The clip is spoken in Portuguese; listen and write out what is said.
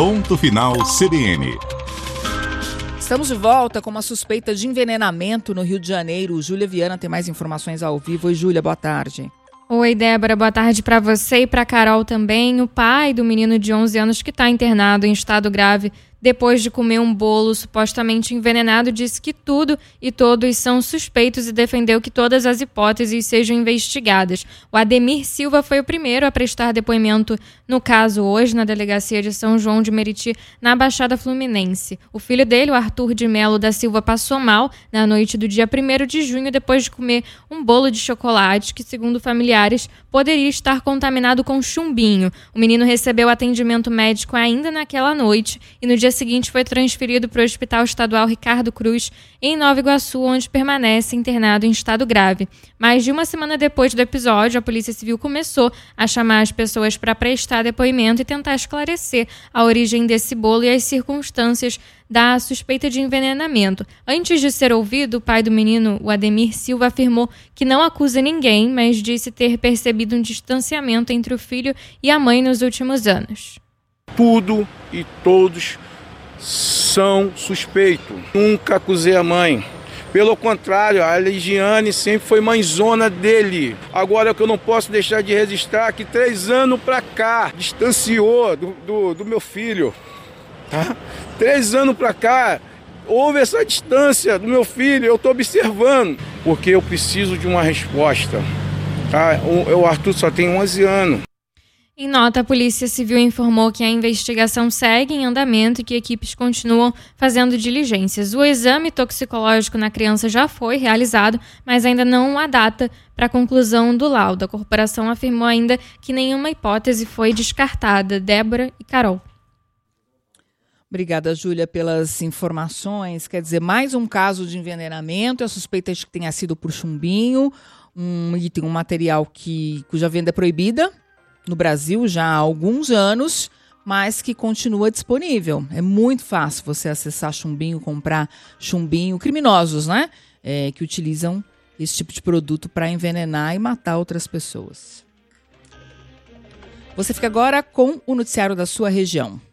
Ponto Final CBN. Estamos de volta com uma suspeita de envenenamento no Rio de Janeiro. Júlia Viana tem mais informações ao vivo. Oi, Júlia, boa tarde. Oi, Débora, boa tarde para você e para Carol também. O pai do menino de 11 anos que está internado em estado grave depois de comer um bolo supostamente envenenado, disse que tudo e todos são suspeitos e defendeu que todas as hipóteses sejam investigadas. O Ademir Silva foi o primeiro a prestar depoimento no caso hoje na delegacia de São João de Meriti, na Baixada Fluminense. O filho dele, o Arthur de Melo da Silva, passou mal na noite do dia 1º de junho depois de comer um bolo de chocolate que, segundo familiares, poderia estar contaminado com chumbinho. O menino recebeu atendimento médico ainda naquela noite e no dia seguinte foi transferido para o Hospital Estadual Ricardo Cruz, em Nova Iguaçu, onde permanece internado em estado grave. Mais de uma semana depois do episódio, a Polícia Civil começou a chamar as pessoas para prestar depoimento e tentar esclarecer a origem desse bolo e as circunstâncias da suspeita de envenenamento. Antes de ser ouvido, o pai do menino, o Ademir Silva, afirmou que não acusa ninguém, mas disse ter percebido um distanciamento entre o filho e a mãe nos últimos anos. Tudo e todos são suspeitos. Nunca acusei a mãe. Pelo contrário, a Ligiane sempre foi mãezona dele. Agora, o que eu não posso deixar de registrar que 3 anos pra cá distanciou do meu filho. Tá? 3 anos pra cá houve essa distância do meu filho. Eu estou observando, porque eu preciso de uma resposta. Tá? O Arthur só tem 11 anos. Em nota, a Polícia Civil informou que a investigação segue em andamento e que equipes continuam fazendo diligências. O exame toxicológico na criança já foi realizado, mas ainda não há data para a conclusão do laudo. A corporação afirmou ainda que nenhuma hipótese foi descartada. Débora e Carol. Obrigada, Júlia, pelas informações. Quer dizer, mais um caso de envenenamento. A suspeita é de que tenha sido por chumbinho, um item, um material cuja venda é proibida no Brasil já há alguns anos, mas que continua disponível. É muito fácil você acessar chumbinho, comprar chumbinho. Criminosos, né? Que utilizam esse tipo de produto para envenenar e matar outras pessoas. Você fica agora com o noticiário da sua região.